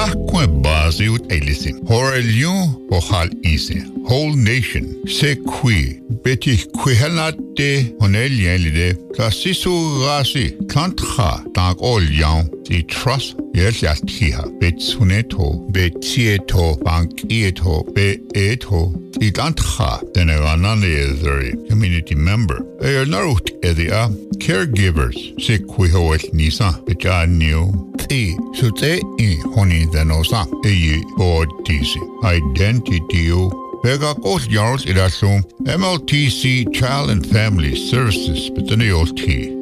Sakwe bazi ut elisim. Horelion ohal ise. Whole nation. Se qui. Beti quihelate honelielide. Classisu rasi. Klantcha. Dank all young. The trust. Yelatiha. Betsuneto. Betieto. Bankieto. Beeto. The Dantcha. Deneranane community member. Narut edia. Caregivers. Se quihoet nisa. Bejanio. Sute honi denosa disi identity Vega Coast Yards Idasum MLTC Child and Family Services Betaniot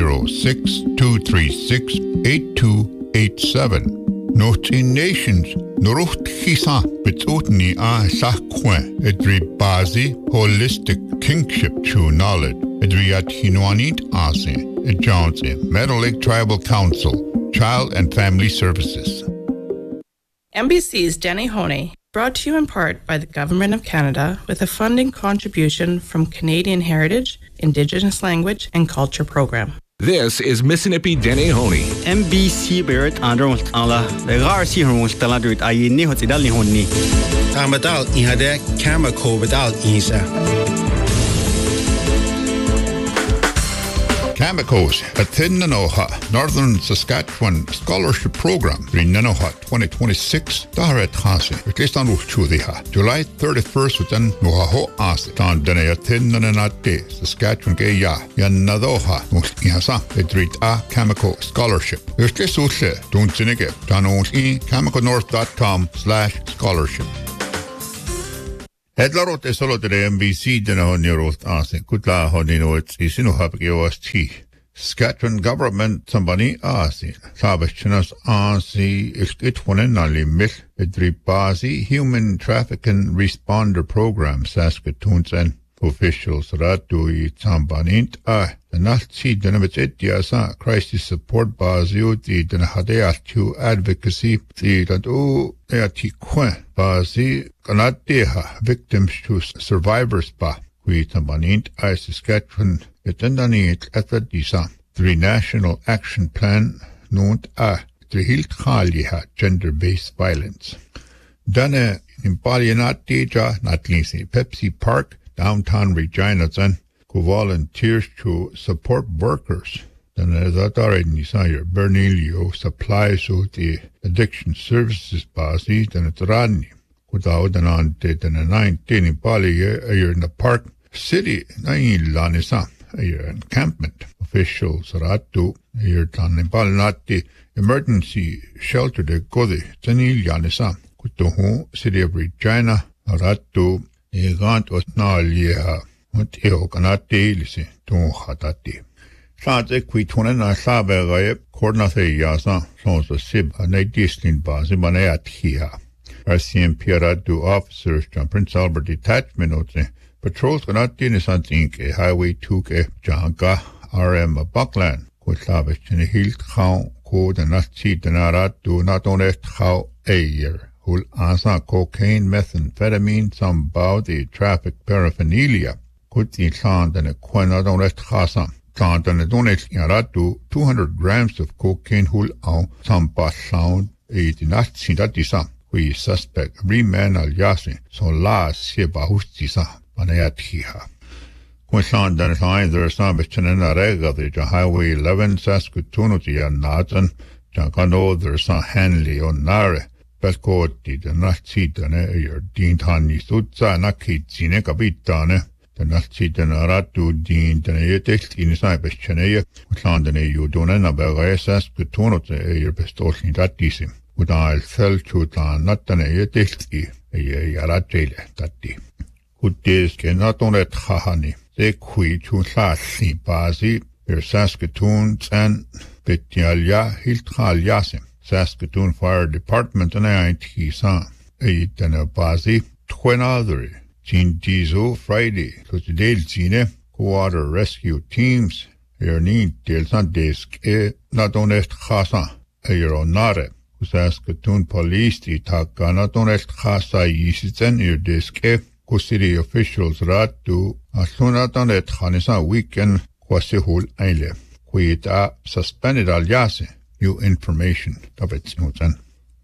306-236-8287 Noti Nations Nurucht Hisa Betutni Sakwe Edri Bazi Holistic Kingship True Knowledge Edriat Hinuanit Ase Edjonse Meadow Lake Tribal Council Child and Family Services. MBC's Denny Honey, brought to you in part by the Government of Canada with a funding contribution from Canadian Heritage, Indigenous Language and Culture Program. This is Mississippi Denny Honey. MBC Barrett Andrew Ala, the Garcia Taladrit Ayini Hotidali Honi. Tamadal Ihade, Kamako Badal Isa. Kamikos, a Thinnanoha, Northern Saskatchewan Scholarship Program, Rinanoha 2026, Daharet Hase, Rikistan Uchchudiha, July 31st within Nuhaho Ase, Tan Denea Thinnanate, Saskatchewan Gaya, Yanadoha, Ihasa, Edrit A Kamiko Scholarship. Rikisuche, Dunzinige, Tanos E, KamikoNorth.com/scholarship. Edlarot is solo de MBC dena honirot ase kutla honino isinu habgeost Saskatchewan government sambani ase sabachnas ase ikitwonenali mil edribazi human trafficking responder program Saskatoon officials ratu sambanint the Nazi Denavitetiasa crisis support bazio the Denhadeatu advocacy the Dadu Eatiquen bazi Kanateha victims to survivors ba we sambanint Saskatchewan etendanit atadisa the national action plan known the Hiltkaliha gender-based violence. Dane impalianateja natlisi Pepsi Park downtown Regina who volunteers to support workers. Then Zatare Nisaya Bernilio supplies to the addiction services basi then it's Radni. Without an ante then a 19 Pali a year in the park city Nain Lanisa a year encampment. Officials Ratu a year tan Palinati emergency shelter de Godi Tanil Yanisa Kutuhu city of Regina Ratu Igant was Nalia. Eo kanati lisi tun hatati. Saze qui tunena sabe gaye kornase yasa sonso sib anay distin basi manayathiya. RCM Pieradu officers from Prince Albert Detachment otse patrols kanati nisantinke Highway 2 Janka RM Buckland. Kutlabe chine hilt khau ko the natsi denaratu not on est khau a year. Hul asa cocaine, methamphetamine, some bawdi traffic paraphernalia. Kuti sand and a quena don't let khasa. Sand and a donate yaratu 200 grams of cocaine hul au some bas sound a dinasti datisa. We suspect remand al yasi so la siba hustisa manayathiha. Quinsan and sign there are some bechenena rega the Highway 11 Saskatoon Nathan Jankano there's some Hanley on Nare. Belkoti the Nazi dane your Dean Tani Sutza Naki Zine Kapitane. The Nazi Denaratu Dean Denetic in Cyber Chenea, Sandane you don't know about Saskatoon your bestolin that disim. Would I sell to the Natanetic a Yaratele that day. Good days cannot on it Hahani. They quit to Sassi Bazi, your Saskatoon and Betialia Hiltkal Yasim. Saskatoon Fire Department and IT San. Then a Bazi, 20 other. Jean Dizo Friday, so today Zine, water rescue teams, your need deals on desk, not on est Khasa, a your onare, who Saskatoon police, the Taka, not on est Khasa Yisiten, your desk, who city officials rat to, as soon as on et Hanisa weekend, Kwasihul Aile, Kuita suspended al Yase. New information of its notes.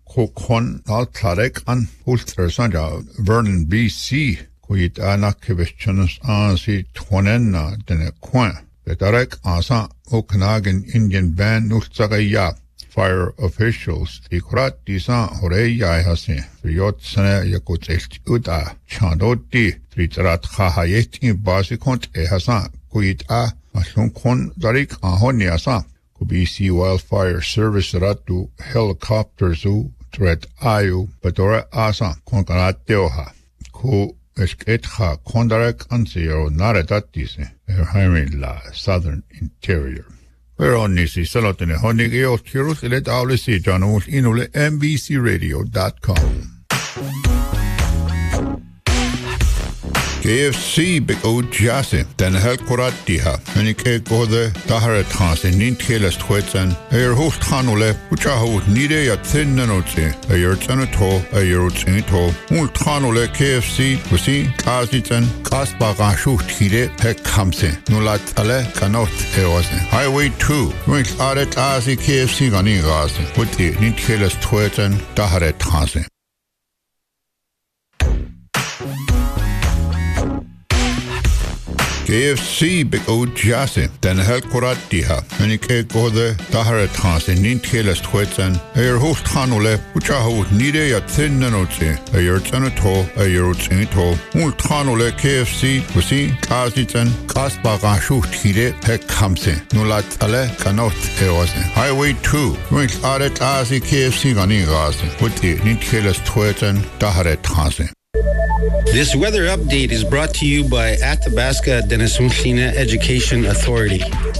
Kokon al Tarek an Ulster Sanja Vernon BC Kuit Anakivishans Ansi Twanena Dene Quan Betarek Asa Okanagan Indian Band Ulsagaya Fire officials Tikurat Disa Horeya Hase Riot Sana Yakut Uda Chandoti Tritarat Hahayeti Basikont Ehasa Kuit A Maslunkon Darik Ahoniasa BC Wildfire Service Ratu Helicopters Tret Ayu Badora Asa Konkanatioha Ku Esketha Kondarek Ansio Naradatise Herhamin La Southern Interior. We're on Nisi Salotine Honigio Kirus Elet Aulisi Janus Inule NBCRadio.com. KFC Big O Jase, Den Hel Koratiha, and you can't go the Taharatans and Nintelas Twetsan, a your host Hanule, which I hold Nide at Thin Nanote, a your Tenato, a your Tinto, Multanule KFC, Pussy, Kazitan, Kasbaga Shoot Hide, Pek Kamse, Nulat Ale, Kanot Eose. Highway 2, which Aret Azi KFC Ganigas, with the Nintelas Twetsan, Taharatans. KFC Big O Jase, Den Hel Koratiha, and you can't go the Taharatans and Nintelas Twetsan, a your host Hanule, which I hold Nide at Thin Nanote, a your Tenato, a your Tinto, Multanule KFC, Pussy, Kazitan, Kasbaga Shoot Hide, Pek Kamse, Nulat Ale, Kanot Eose. Highway 2, which Aret Azi KFC Ganigas, with the Nintelas Twetsan, Taharatans. This weather update is brought to you by Athabasca Denisoonshina Education Authority.